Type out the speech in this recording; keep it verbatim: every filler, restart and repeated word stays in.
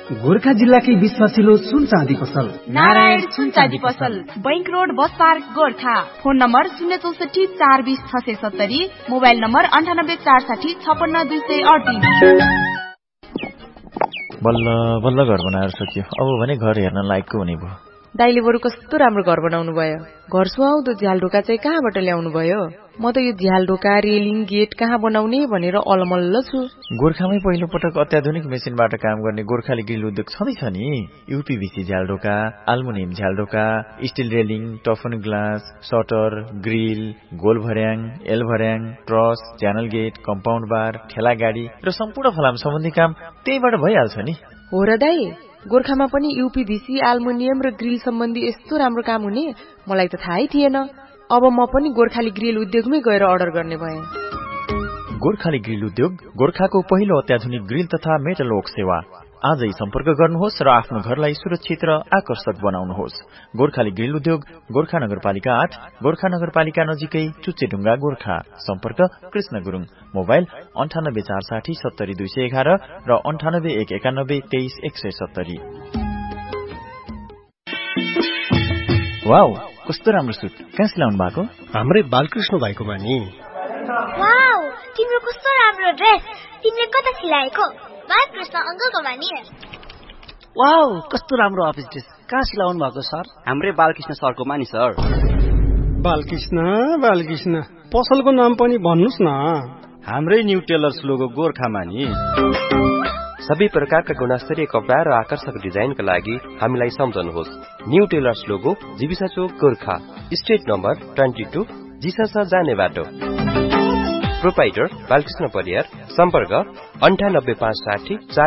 गोर्खा जिल्लाकै विश्वासिलो सुन चाँदी पसल नारायण सुन चाँदी पसल, bank road, bus park, Gorkha. Phone number शून्य चौसठी चार बीस छ सय सत्तरी, मोबाइल नम्बर अन्ठानब्बे चार साठी छपन्न दुई सय अडतिस। बल्ल बल्ल घर बनाएर सकियो। अब भने घर हेर्न लायकको हुने भयो। दाइले बरु कस्तो राम्रो घर बनाउनु भयो। घर सुहाउँदो झ्याल ढोका चाहिँ कहाँबाट ल्याउनु भयो? म त यो झ्याल ढोका, रेलिङ, गेट कहाँ बनाउने भनेर अलमल्ल छु। गोर्खामै पहिलो पटक अत्याधुनिक मेसिनबाट काम गर्ने गोर्खाली ग्रिल उद्योग छँदैछ नि। यूपीभीसी झ्याल ढोका, एल्युमिनियम झ्याल ढोका, still railing, टफन glass, shutter, grill, goal भर्याङ, एल भर्याङ, ट्रस, च्यानल गेट, कम्पाउन्ड बार, ठेला गाडी र सम्पूर्ण फलाम सम्बन्धी काम त्यहीबाट भइहाल्छ नि। हो र दाइ, गोर्खामा पनि यूपीभीसी, एल्युमिनियम र ग्रिल सम्बन्धी यस्तो राम्रो काम हुने मलाई त थाहै थिएन। अब म पनि गोर्खाली ग्रिल उद्योगमै गएर अर्डर गर्ने भएँ। गोर्खाली ग्रिल उद्योग गोर्खाको पहिलो अत्याधुनिक ग्रिल तथा मेटल वर्क सेवा। आजै सम्पर्क गर्नुहोस् र आफ्नो घरलाई सुरक्षित र आकर्षक बनाउनुहोस्। गोर्खाली ग्रिल उद्योग, गोर्खा नगरपालिका आठ, गोर्खा नगरपालिका नजिकै, चुच्चेढुङ्गा, गोर्खा। सम्पर्क कृष्ण गुरुङ, मोबाइल अन्ठानब्बे चार साठी सत्तरी दुई सय एघार र अन्ठानब्बे एक एकानब्बे तेइस एक सय सत्तरी। वाउ, कस्तो राम्रो सुट। कहाँ सिलाउनु भएको? हाम्रै बालकृष्ण भाइकोमा नि। वाउ, तिम्रो कस्तो राम्रो ड्रेस। तिमीले कता सिलाएको? बालकृष्ण अङ्कलकोमा नि। वाउ, कस्तो राम्रो अफिस ड्रेस। कहाँ सिलाउनु भएको सर? हाम्रै बालकृष्ण सरकोमा नि सर। बालकृष्ण बालकृष्ण पसलको नाम पनि भन्नुस् न। हाम्रै न्यू टेलर्स लोगो गोर्खामा नि। सबै प्रकारका गुणस्तरीय कपडा र आकर्षक डिजाइनका लागि हामीलाई सम्झनुहोस्। न्यू टेलर्स लोगो, जीविसा चोक, गोर्खा। स्ट्रिट नम्बर बाइस, जिसस जाने बाटो। प्रोपाइटर बालकृष्ण परियार। सम्पर्क अन्ठानब्बे पाँच साठी